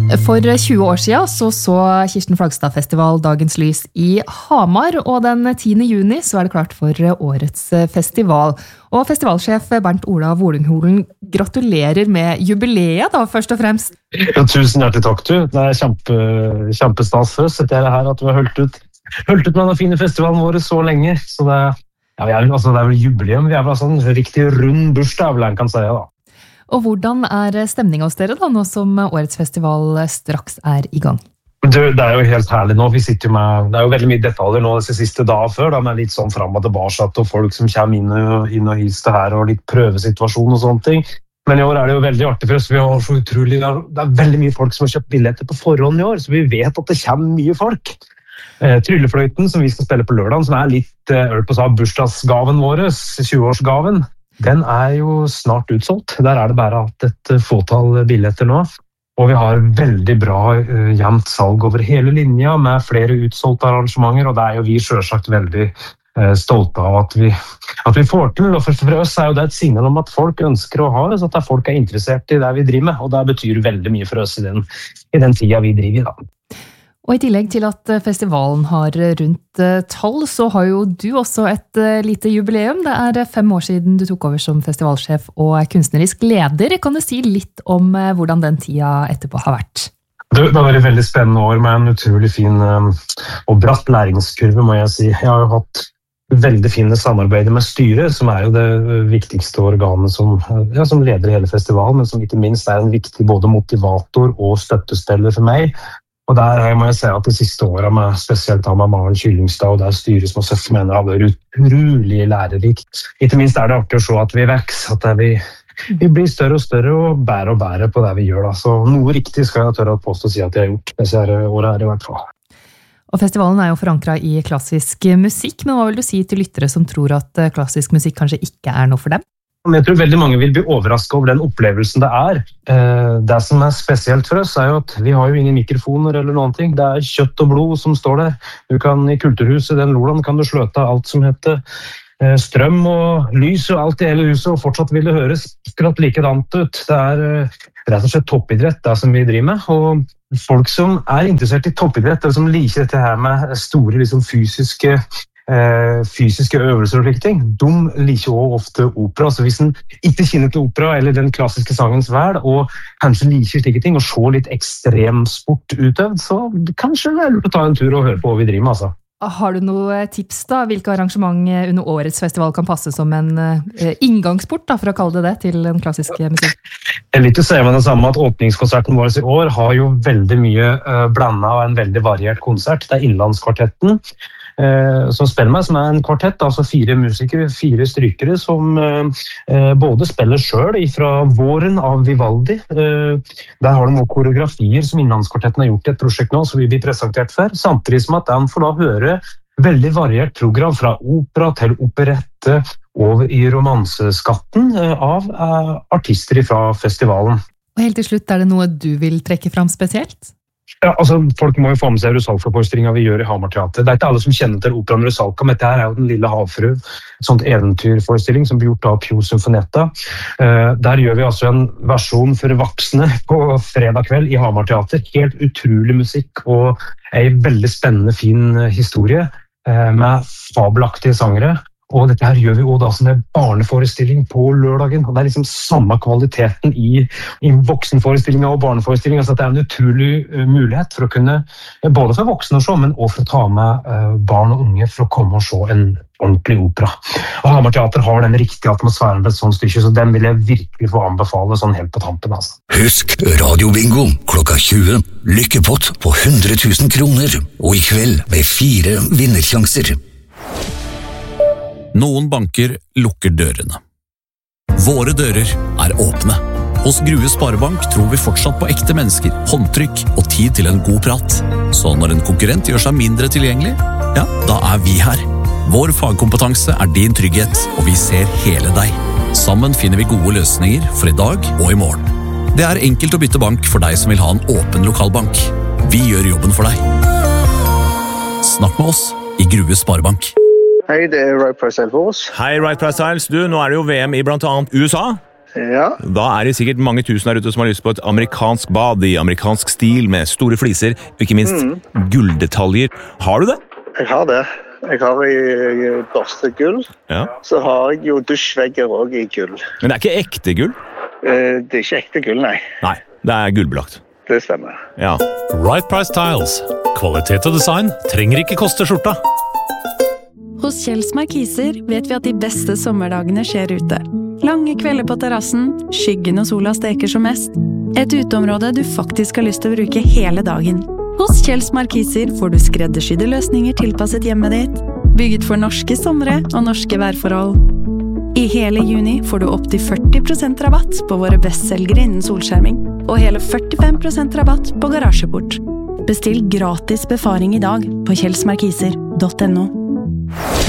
For 20 år siden så Kirsten Flagstad Festival dagens lys i Hamar, og den 10. juni så det klart for årets festival. Og festivalsjef Bernt Olav Olungholen, gratulerer med jubileet da, først og fremst. Ja, tusen hjertelig takk du. Det kjempestas først, det her at du har holdt ut med den fine festivalen vår så lenge. Så det er vel jubileum, vi vel en riktig rund bursdag, vel jeg kan si da. Og hvordan stemningen hos dere da, nå som årets festival straks i gang? Det jo helt herlig nå, vi sitter jo med, det jo veldig mye detaljer nå disse siste dager før, da, med litt sånn frem og tilbake, og folk som kommer inn og hils det her, og litt prøvesituasjon og sånne ting. Men i år det jo veldig artig for oss, vi har så utrolig, det veldig mye folk som har kjøpt billetter på forhånd i år, så vi vet at det kommer mye folk. Tryllefløyten som vi skal spille på lørdagen, som litt bursdagsgaven vår, 20-årsgaven, den jo snart utsolgt. Der det bare hatt et fåtall billetter nå. Og vi har veldig bra jevnt salg over hele linja med flere utsolgte arrangementer, og det jo vi selvsagt veldig stolte av at vi får til. Og for oss jo det et signal om at folk ønsker å ha det, så at folk interessert i det vi driver med, og det betyr veldig mye for oss i den tida vi driver i da. Og i tillegg til at festivalen har rundt 12, så har jo du også et lite jubileum. Det 5 år siden du tok over som festivalsjef og kunstnerisk leder. Kan du si litt om hvordan den tida etterpå har vært? Det har vært et veldig spennende år med en utrolig fin og bratt læringskurve, må jeg si. Jeg har jo hatt veldig fine samarbeider med styret, som jo det viktigste organet som leder hele festivalen, men som ikke minst en viktig både motivator og støttesteller for meg. Og der må jeg si at de siste årene, spesielt med Maren Kyllingstad, og der styret som også mener har vært utrolig lærerikt. Ikke minst det artig å se at vi vokser, at vi blir større og større og bære på det vi gjør. Da. Så noe riktig skal jeg tørre å påstå å si at jeg har gjort disse årene i hvert fall. Og festivalen jo forankret i klassisk musikk, men hva vil du si til lyttere som tror at klassisk musikk kanskje ikke noe for dem? Jeg tror veldig mange vil bli overrasket over den opplevelsen det Det som spesielt for oss jo at vi har jo ingen mikrofoner eller noen ting. Det kjøtt og blod som står der. Du kan i Kulturhuset, den Loland, kan du sløte alt som heter strøm og lys og alt i hele huset, og fortsatt vil det høres akkurat likedant ut. Det rett og slett toppidrett, det som vi driver med. Og folk som interessert i toppidrett, eller som liker dette her med store liksom, fysiske øvelser og slike ting, de liker også ofte opera. Så hvis en ikke kjenner til opera eller den klassiske sangens vel, og kanskje liker slike ting, og se litt ekstremsport utøvd, så kanskje det lurt å ta en tur og høre på hva vi driver med. Altså. Har du noe tips da? Hvilke arrangement under årets festival kan passe som en inngangsport, da, for å kalle det til den klassiske musikk? Jeg liker å si med det samme at åpningskonserten vår i år har jo veldig mye blandet og en veldig variert konsert. Det Innlandskvartetten, som spiller meg, som en kvartett, altså 4 musikere, 4 strykere, som både spiller selv fra Våren av Vivaldi. Der har de også koreografier som Innlandskvartetten har gjort i et prosjekt nå, som vi blir presentert for, samtidig som at de får da høre veldig variert program fra opera til operette over i romanseskatten av artister fra festivalen. Og helt til slutt, det noe du vil trekke fram spesielt? Ja, altså, folk må jo få med seg Rusalka-forestillingen vi gjør i Hamar Teater. Det ikke alle som kjenner til operaen Rusalka, men dette jo Den lille havfru, et sånt eventyrforestilling som blir gjort av Pio Symfonetta. Der gjør vi altså en versjon for voksne på fredag kveld i Hamar Teater. Helt utrolig musikk og en veldig spennende, fin historie med fabelaktige sangere. Og dette her gjør vi også da som en barneforestilling på lørdagen, og det liksom samme kvaliteten i voksenforestillingen og barneforestillingen, så det en utrolig mulighet for å kunne, både for voksne å se, men også for å ta med barn og unge for å komme og se en ordentlig opera. Og Hamar Teater har den riktige atmosfæren for et sånt stykke, så den vil jeg virkelig få anbefale sånn helt på tampen. Altså. Husk radiobingo klokka 20, lykkepott på 100 000 kroner, og i kveld med 4 vinnersjanser. Noen banker lukker dørene. Våre dører åpne. Hos Grue Sparebank tror vi fortsatt på ekte mennesker, håndtrykk og tid til en god prat. Så når en konkurrent gjør seg mindre tilgjengelig, ja, da vi her. Vår fagkompetanse din trygghet, og vi ser hele deg. Sammen finner vi gode løsninger for i dag og i morgen. Det enkelt å bytte bank for deg som vil ha en åpen lokalbank. Vi gjør jobben for deg. Snakk med oss i Grue Sparebank. Hei, det Right Price Alvors. Hei, Right Price Alvors. Du, nå det jo VM i blant annet USA. Ja. Da det sikkert mange tusen der ute som har lyst på et amerikansk bad I amerikansk stil med store fliser, og ikke minst gulldetaljer. Har du det? Jeg har det. Jeg har I børstegull. Ja. Så har jeg jo dusjvegger også I gull. Men det ikke ekte gull? Det ikke ekte gull, nei. Nei, det gullbelagt. Det stemmer. Ja. Right Price Tiles. Kvalitet og design trenger ikke koste skjorta. Hos Kjells Markiser vet vi at de beste sommerdagene skjer ute. Lange kvelder på terrassen, skyggen og sola steker som mest. Et uteområde du faktisk har lyst til å bruke hele dagen. Hos Kjells Markiser får du skreddersydde løsninger tilpasset hjemmet ditt, bygget for norske somre og norske værforhold. I hele juni får du opp til 40% rabatt på våre bestselgere innen solskjerming, og hele 45% rabatt på garasjeport. Bestill gratis befaring I dag på kjellsmarkiser.no.